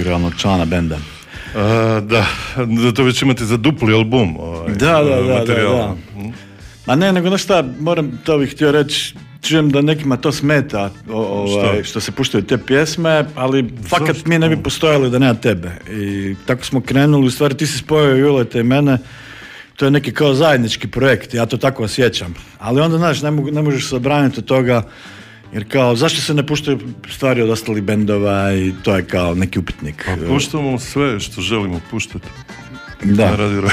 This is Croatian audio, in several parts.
integralnog člana benda. Da, to već imate za dupli album. Da. Ma ne, nego znaš šta, to bih htio reći, čujem da nekima to smeta što se puštaju te pjesme, ali fakat mi ne bi postojali da nema tebe. I tako smo krenuli, u stvari ti si spojio Juleta i mene, to je neki kao zajednički projekt, ja to tako osjećam. Ali onda, znaš, ne možeš se obraniti od toga, jer kao, zašto se ne puštaju stvari od ostalih bendova i to je kao neki upitnik. Pa puštamo sve što želimo puštati. Da.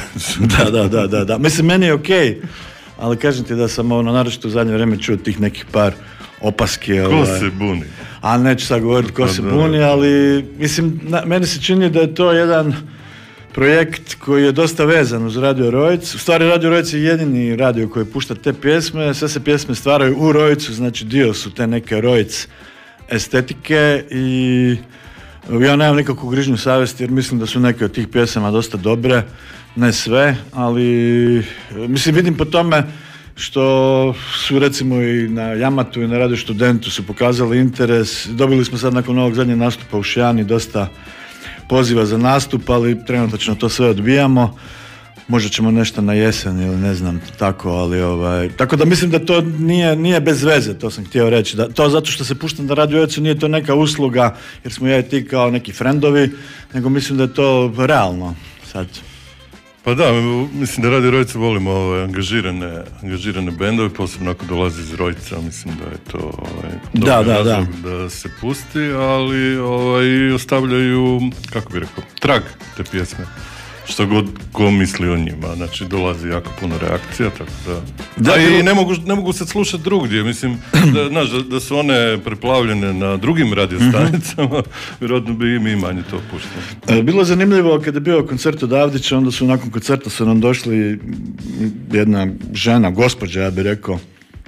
Da. Mislim, meni je okej, ali kažem ti da sam naročito u zadnje vrijeme čuo tih nekih par opaski. Ko se buni? A neću sad govoriti ko se buni, ali mislim, meni se čini da je to jedan projekt koji je dosta vezan uz Radio Rojc. U stvari Radio Rojc je jedini radio koji pušta te pjesme, sve se pjesme stvaraju u Rojcu, znači dio su te neke Rojc estetike i ja nemam nikakvu grižnju savjesti jer mislim da su neke od tih pjesama dosta dobre, ne sve, ali mislim vidim po tome što su recimo i na Jamatu i na Radio Studentu su pokazali interes. Dobili smo sad nakon ovog zadnjeg nastupa u Šijani dosta poziva za nastup, ali trenutačno to sve odbijamo. Možda ćemo nešto na jesen ili ne znam tako, ali tako da mislim da to nije bez veze, to sam htio reći. To zato što se puštam na Radio Rojcu nije to neka usluga jer smo ja i ti kao neki frendovi, nego mislim da je to realno sad. Pa da, mislim da Radio Rojcu volimo angažirane bendove, posebno ako dolazi iz Rojca, mislim da je to razlog da se pusti, ali ostavljaju, kako bi rekao, trag te pjesme. Što god ko misli o njima, znači dolazi jako puno reakcija, tako da i ne mogu se slušati drugdje, mislim da su one preplavljene na drugim radiostanicama, vjerojatno bi i mi manje to puštali. Bilo je zanimljivo kada je bio koncert od Avdića, onda su nakon koncerta su nam došli jedna žena, gospođa ja bih rekao,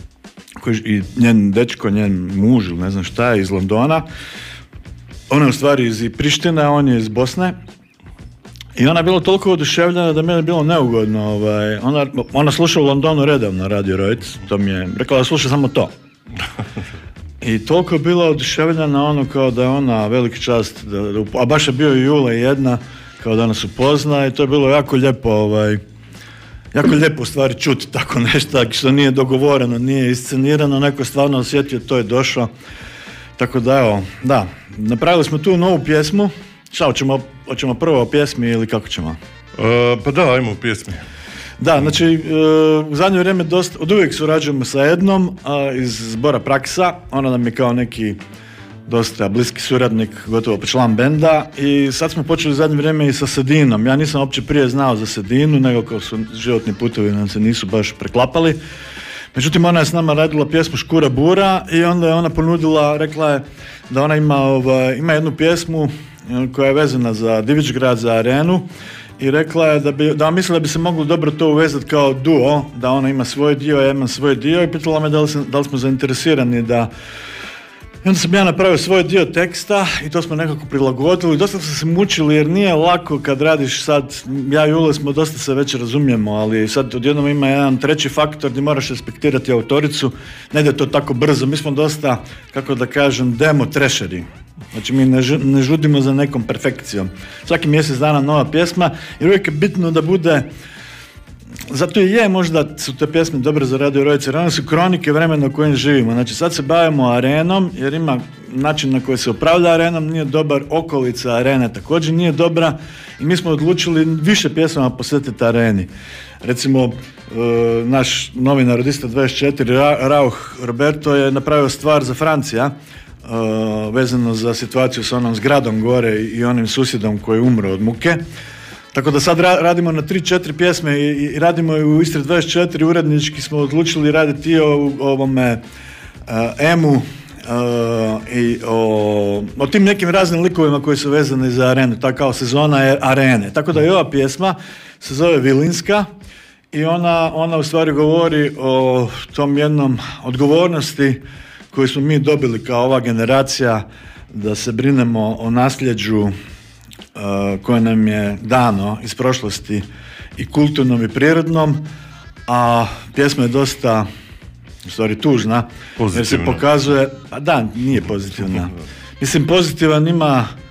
i njen dečko, njen muž ili ne znam šta je iz Londona, ona je u stvari iz Prištine, a on je iz Bosne. I ona je bila toliko oduševljena da mi je bilo neugodno. Ona sluša u Londonu redovno Radio Rojc, to mi je rekla da sluša samo to. I toliko je bila oduševljena kao da je ona veliki čast, a baš je bio i Jule jedna, kao da nas upozna i to je bilo jako lijepo, jako lijepo u stvari čuti tako nešto što nije dogovoreno, nije iscenirano, neko je stvarno osjetio, to je došao. Tako da evo, da, napravili smo tu novu pjesmu. Šta, hoćemo prvo o pjesmi ili kako ćemo? Pa da, ajmo o pjesmi. Da, znači, u zadnje vrijeme od uvijek surađujemo sa Ednom iz zbora Praksa. Ona nam je kao neki dosta bliski suradnik, gotovo član benda. I sad smo počeli u zadnje vrijeme i sa Sedinom. Ja nisam uopće prije znao za Sedinu, nego kao su životni putovi nam se nisu baš preklapali. Međutim, ona je s nama radila pjesmu Škura Bura i onda je ona ponudila, rekla je da ona ima jednu pjesmu koja je vezana za Divičgrad, za Arenu i rekla je da misle da bi se moglo dobro to uvezati kao duo, da ona ima svoj dio, ja imam svoj dio i pitala me da li smo zainteresirani da... I onda sam ja napravio svoj dio teksta i to smo nekako prilagodili. Dosta smo se mučili jer nije lako kad radiš sad, ja i Jule smo dosta se već razumijemo, ali sad odjednom ima jedan treći faktor gdje moraš respektirati autoricu, ne ide to tako brzo. Mi smo dosta, kako da kažem, demo trešeri. Znači mi ne žudimo za nekom perfekcijom. Svaki mjesec dana nova pjesma jer uvijek je bitno da bude... Zato je možda su te pjesme dobre za Radio Rojc, jer one su kronike vremena u kojem živimo. Znači sad se bavimo Arenom, jer ima način na koji se upravlja Arenom, nije dobar, okolica Arene također nije dobra i mi smo odlučili više pjesama posvetiti Areni. Recimo, naš novinar od Ista 24, Rauch Roberto, je napravio stvar za Francija, vezano za situaciju s onom zgradom gore i onim susjedom koji je umro od muke. Tako da sad radimo na 3-4 pjesme i radimo u Istri 24, urednički smo odlučili raditi i o ovome Emu i o tim nekim raznim likovima koji su vezani za Arenu, tako kao sezona Arene. Tako da i ova pjesma se zove Vilinska i ona u stvari govori o tom jednom odgovornosti koju smo mi dobili kao ova generacija da se brinemo o nasljeđu koje nam je dano iz prošlosti i kulturnom i prirodnom, a pjesma je dosta u stvari tužna, pozitivna. Jer se pokazuje, a da, nije pozitivna. Mislim, pozitivan ima